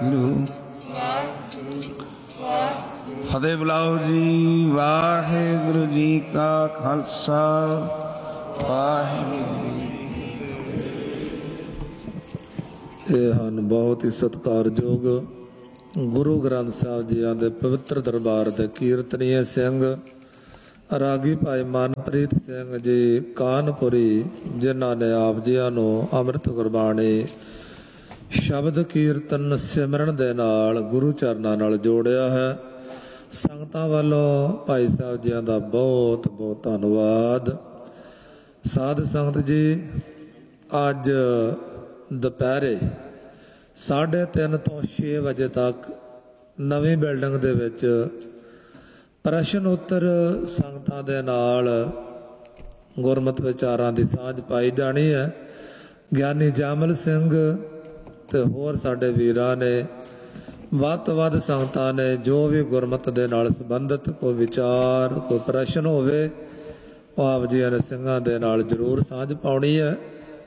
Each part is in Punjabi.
ਫਤਿਹ ਬੁਲਾਓ ਜੀ। ਵਾਹਿਗੁਰੂ ਜੀ ਕਾ ਖਾਲਸਾ, ਵਾਹਿਗੁਰੂ ਜੀ। ਇਹ ਹਨ ਬਹੁਤ ਹੀ ਸਤਿਕਾਰਯੋਗ ਗੁਰੂ ਗ੍ਰੰਥ ਸਾਹਿਬ ਜੀਆਂ ਦੇ ਪਵਿੱਤਰ ਦਰਬਾਰ ਦੇ ਕੀਰਤਨੀਏ ਸਿੰਘ ਰਾਗੀ ਭਾਈ ਮਨਪ੍ਰੀਤ ਸਿੰਘ ਜੀ ਕਾਨਪੁਰੀ, ਜਿਨ੍ਹਾਂ ਨੇ ਆਪ ਜੀਆਂ ਨੂੰ ਅੰਮ੍ਰਿਤ ਗੁਰਬਾਣੀ ਸ਼ਬਦ ਕੀਰਤਨ ਸਿਮਰਨ ਦੇ ਨਾਲ ਗੁਰੂ ਚਰਨਾਂ ਨਾਲ ਜੋੜਿਆ ਹੈ। ਸੰਗਤਾਂ ਵੱਲੋਂ ਭਾਈ ਸਾਹਿਬ ਜੀਆਂ ਦਾ ਬਹੁਤ ਬਹੁਤ ਧੰਨਵਾਦ। ਸਾਧ ਸੰਗਤ ਜੀ, ਅੱਜ ਦੁਪਹਿਰੇ 3:30 ਤੋਂ 6 ਵਜੇ ਤੱਕ ਨਵੀਂ ਬਿਲਡਿੰਗ ਦੇ ਵਿੱਚ ਪ੍ਰਸ਼ਨ ਉੱਤਰ ਸੰਗਤਾਂ ਦੇ ਨਾਲ ਗੁਰਮਤਿ ਵਿਚਾਰਾਂ ਦੀ ਸਾਂਝ ਪਾਈ ਜਾਣੀ ਹੈ। ਗਿਆਨੀ ਜਾਮਲ ਸਿੰਘ ਤੇ ਹੋਰ ਸਾਡੇ ਵੀਰਾਂ ਨੇ, ਵੱਧ ਤੋਂ ਵੱਧ ਸੰਗਤਾਂ ਨੇ ਜੋ ਵੀ ਗੁਰਮਤਿ ਦੇ ਨਾਲ ਸੰਬੰਧਿਤ ਕੋਈ ਵਿਚਾਰ, ਕੋਈ ਪ੍ਰਸ਼ਨ ਹੋਵੇ, ਉਹ ਆਪ ਜੀਆਂ ਨੇ ਸਿੰਘਾਂ ਦੇ ਨਾਲ ਜ਼ਰੂਰ ਸਾਂਝ ਪਾਉਣੀ ਹੈ।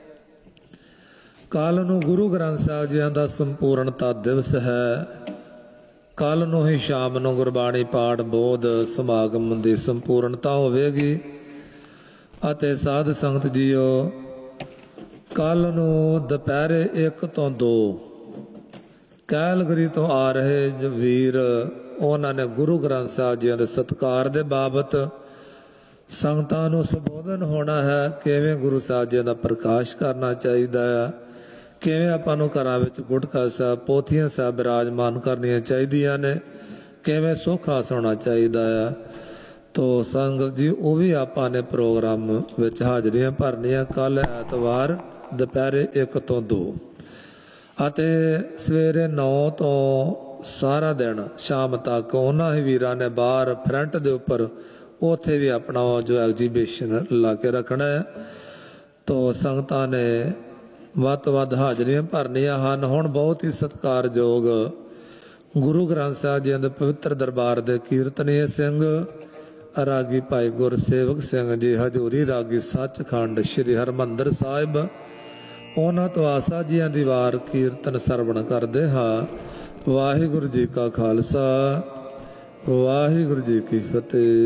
ਕੱਲ੍ਹ ਨੂੰ ਗੁਰੂ ਗ੍ਰੰਥ ਸਾਹਿਬ ਜੀਆਂ ਦਾ ਸੰਪੂਰਨਤਾ ਦਿਵਸ ਹੈ। ਕੱਲ੍ਹ ਨੂੰ ਹੀ ਸ਼ਾਮ ਨੂੰ ਗੁਰਬਾਣੀ ਪਾਠ ਬੋਧ ਸਮਾਗਮ ਦੀ ਸੰਪੂਰਨਤਾ ਹੋਵੇਗੀ। ਅਤੇ ਸਾਧ ਸੰਗਤ ਜੀਓ, ਕੱਲ੍ਹ ਨੂੰ ਦੁਪਹਿਰੇ 1 ਤੋਂ 2 ਕੈਲਗਰੀ ਤੋਂ ਆ ਰਹੇ ਜੋ ਵੀਰ, ਉਹਨਾਂ ਨੇ ਗੁਰੂ ਗ੍ਰੰਥ ਸਾਹਿਬ ਜੀਆਂ ਦੇ ਸਤਿਕਾਰ ਦੇ ਬਾਬਤ ਸੰਗਤਾਂ ਨੂੰ ਸੰਬੋਧਨ ਹੋਣਾ ਹੈ। ਕਿਵੇਂ ਗੁਰੂ ਸਾਹਿਬ ਜੀਆਂ ਦਾ ਪ੍ਰਕਾਸ਼ ਕਰਨਾ ਚਾਹੀਦਾ ਹੈ, ਕਿਵੇਂ ਆਪਾਂ ਨੂੰ ਘਰਾਂ ਵਿੱਚ ਗੁਟਕਾ ਸਾਹਿਬ, ਪੋਥੀਆਂ ਸਾਹਿਬ ਬਿਰਾਜਮਾਨ ਕਰਨੀਆਂ ਚਾਹੀਦੀਆਂ ਨੇ, ਕਿਵੇਂ ਸੁੱਖ ਆਸ ਹੋਣਾ ਚਾਹੀਦਾ ਆ। ਤੋ ਸੰਗਤ ਜੀ, ਉਹ ਵੀ ਆਪਾਂ ਨੇ ਪ੍ਰੋਗਰਾਮ ਵਿੱਚ ਹਾਜ਼ਰੀਆਂ ਭਰਨੀਆਂ ਕੱਲ੍ਹ ਐਤਵਾਰ ਦੁਪਹਿਰੇ 1 ਤੋਂ 2 ਅਤੇ ਸਵੇਰੇ 9 ਤੋਂ ਸਾਰਾ ਦਿਨ ਸ਼ਾਮ ਤੱਕ ਉਹਨਾਂ ਹੀ ਵੀਰਾਂ ਨੇ ਬਾਹਰ ਫਰੰਟ ਦੇ ਉੱਪਰ ਉੱਥੇ ਵੀ ਆਪਣਾ ਜੋ ਐਗਜੀਬਿਸ਼ਨ ਲਾ ਕੇ ਰੱਖਣਾ ਹੈ। ਤੋ ਸੰਗਤਾਂ ਨੇ ਵੱਧ ਤੋਂ ਵੱਧ ਹਾਜ਼ਰੀਆਂ ਭਰਨੀਆਂ ਹਨ। ਹੁਣ ਬਹੁਤ ਹੀ ਸਤਿਕਾਰਯੋਗ ਗੁਰੂ ਗ੍ਰੰਥ ਸਾਹਿਬ ਜੀ ਦੇ ਪਵਿੱਤਰ ਦਰਬਾਰ ਦੇ ਕੀਰਤਨੀਏ ਸਿੰਘ ਰਾਗੀ ਭਾਈ ਗੁਰਸੇਵਕ ਸਿੰਘ ਜੀ ਹਜ਼ੂਰੀ, ਰਾਗੀ ਸੱਚਖੰਡ ਸ੍ਰੀ ਹਰਿਮੰਦਰ ਸਾਹਿਬ, ਉਹਨਾਂ ਤੋਂ ਆਸਾ ਜੀਆਂ ਦੀ ਵਾਰ ਕੀਰਤਨ ਸਰਵਣ ਕਰਦੇ ਹਾਂ। ਵਾਹਿਗੁਰੂ ਜੀ ਕਾ ਖਾਲਸਾ, ਵਾਹਿਗੁਰੂ ਜੀ ਕੀ ਫਤਿਹ।